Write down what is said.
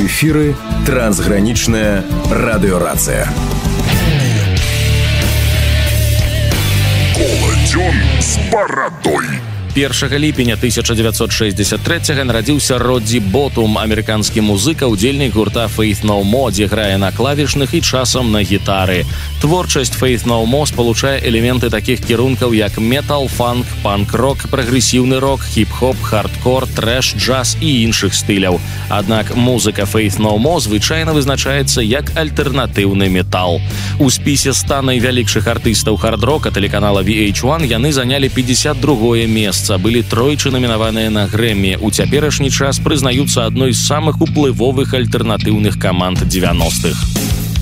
эфіры трансгранічная радыёрацыя. Коладзён з барадой. 1 ліпеня 1963 нарадзіўся Роддзі Ботум, амерыканскі музыка, удзельнік гурта Faith No More, дзе грае на клавішных і часам на гітары. Творчасць Faith No More спалучае элементы такіх кірункаў, як метал, фанк, панк-рок, прагрэсіўны рок, хіп-хоп, хардкор, трэш, джаз і іншых стыляў. Аднак музыка Faith No More звычайна вызначаецца як альтэрнатыўны метал. У спісе 100 найвялікшых артыстаў хард-рока тэлеканала VH1 яны занялі 52-е месца, былі тройчы намінаваныя на Грэмі. У цяперашні час прызнаюцца адной з самых уплывовых альтэрнатыўных каманд 90-х.